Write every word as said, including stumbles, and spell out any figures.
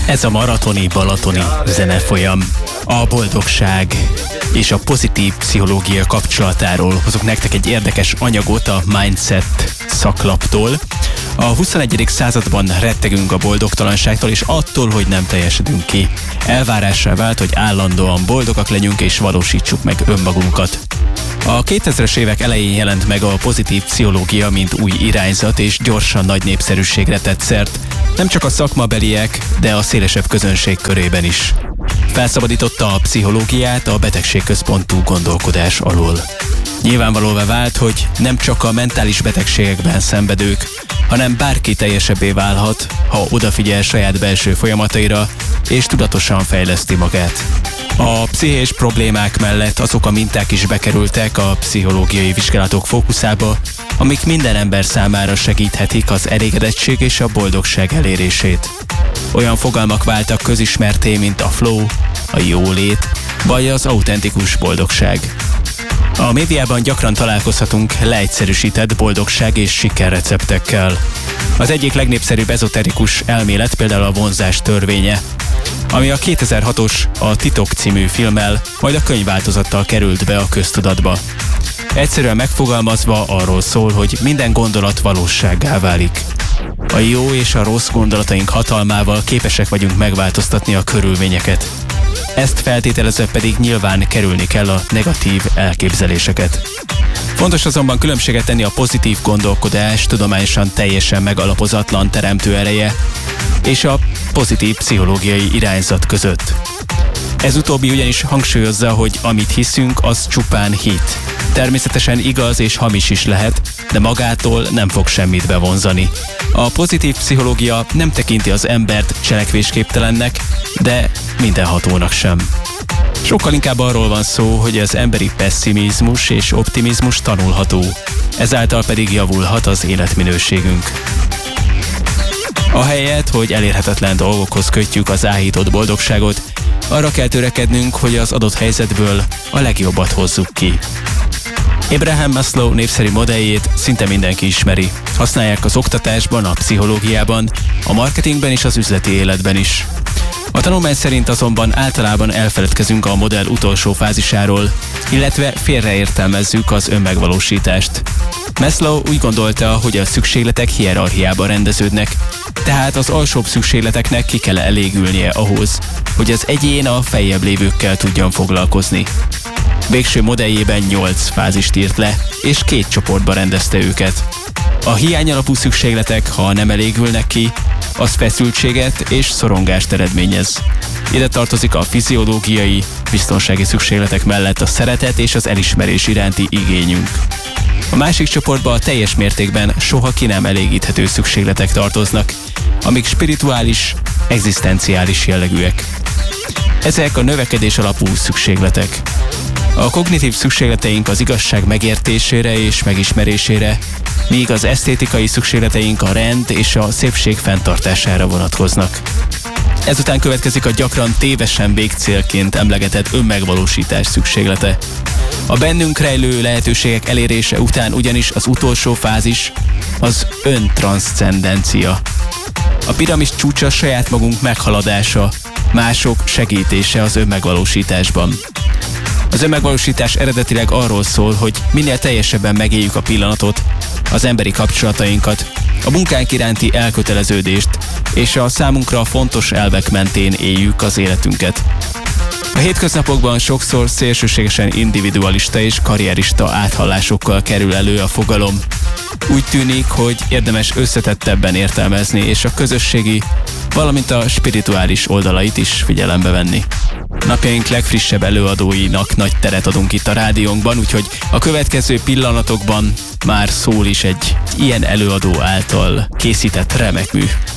Ez a maratoni balatoni zenefolyam a boldogság és a pozitív pszichológia kapcsolatáról hozok nektek egy érdekes anyagot a Mindset szaklaptól. A huszonegyedik században rettegünk a boldogtalanságtól és attól, hogy nem teljesedünk ki. Elvárássá vált, hogy állandóan boldogak legyünk és valósítsuk meg önmagunkat. A kétezres évek elején jelent meg a pozitív pszichológia, mint új irányzat, és gyorsan nagy népszerűségre tett szert, nem csak a szakmabeliek, de a szélesebb közönség körében is. Felszabadította a pszichológiát a betegségközpontú gondolkodás alól. Nyilvánvalóvá vált, hogy nem csak a mentális betegségekben szenvedők, hanem bárki teljesebbé válhat, ha odafigyel saját belső folyamataira és tudatosan fejleszti magát. A pszichés problémák mellett azok a minták is bekerültek a pszichológiai vizsgálatok fókuszába, amik minden ember számára segíthetik az elégedettség és a boldogság elérését. Olyan fogalmak váltak közismerté, mint a flow, a jólét, vagy az autentikus boldogság. A médiában gyakran találkozhatunk leegyszerűsített boldogság és sikerreceptekkel. Az egyik legnépszerűbb ezoterikus elmélet például a vonzás törvénye, ami a kétezer-hatos A Titok című filmmel, majd a könyvváltozattal került be a köztudatba. Egyszerűen megfogalmazva arról szól, hogy minden gondolat valósággá válik. A jó és a rossz gondolataink hatalmával képesek vagyunk megváltoztatni a körülményeket. Ezt feltételezve pedig nyilván kerülni kell a negatív elképzeléseket. Fontos azonban különbséget tenni a pozitív gondolkodás tudományosan teljesen megalapozatlan teremtő ereje és a pozitív pszichológiai irányzat között. Ez utóbbi ugyanis hangsúlyozza, hogy amit hiszünk, az csupán hit. Természetesen igaz és hamis is lehet, de magától nem fog semmit bevonzani. A pozitív pszichológia nem tekinti az embert cselekvésképtelennek, de mindenhatónak sem. Sokkal inkább arról van szó, hogy az emberi pesszimizmus és optimizmus tanulható, ezáltal pedig javulhat az életminőségünk. Ahelyett, hogy elérhetetlen dolgokhoz kötjük az áhított boldogságot, arra kell törekednünk, hogy az adott helyzetből a legjobbat hozzuk ki. Abraham Maslow népszerű modelljét szinte mindenki ismeri. Használják az oktatásban, a pszichológiában, a marketingben és az üzleti életben is. A tanulmány szerint azonban általában elfeledkezünk a modell utolsó fázisáról, illetve félreértelmezzük az önmegvalósítást. Maslow úgy gondolta, hogy a szükségletek hierarchiában rendeződnek, tehát az alsóbb szükségleteknek ki kell elégülnie ahhoz, hogy az egyén a feljebb lévőkkel tudjon foglalkozni. Végső modelljében nyolc fázist írt le, és két csoportba rendezte őket. A hiány alapú szükségletek, ha nem elégülnek ki, az feszültséget és szorongást eredményez. Ide tartozik a fiziológiai, biztonsági szükségletek mellett a szeretet és az elismerés iránti igényünk. A másik csoportba a teljes mértékben soha ki nem elégíthető szükségletek tartoznak, amik spirituális, egzisztenciális jellegűek. Ezek a növekedés alapú szükségletek. A kognitív szükségleteink az igazság megértésére és megismerésére, míg az esztétikai szükségleteink a rend és a szépség fenntartására vonatkoznak. Ezután következik a gyakran tévesen végcélként emlegetett önmegvalósítás szükséglete. A bennünk rejlő lehetőségek elérése után ugyanis az utolsó fázis az öntranszcendencia. A piramis csúcsa saját magunk meghaladása, mások segítése az önmegvalósításban. Az önmegvalósítás eredetileg arról szól, hogy minél teljesebben megéljük a pillanatot, az emberi kapcsolatainkat, a munkánk iránti elköteleződést, és a számunkra fontos elvek mentén éljük az életünket. A hétköznapokban sokszor szélsőségesen individualista és karrierista áthallásokkal kerül elő a fogalom. Úgy tűnik, hogy érdemes összetettebben értelmezni és a közösségi, valamint a spirituális oldalait is figyelembe venni. Napjaink legfrissebb előadóinak nagy teret adunk itt a rádiónkban, úgyhogy a következő pillanatokban már szól is egy ilyen előadó által készített remek mű.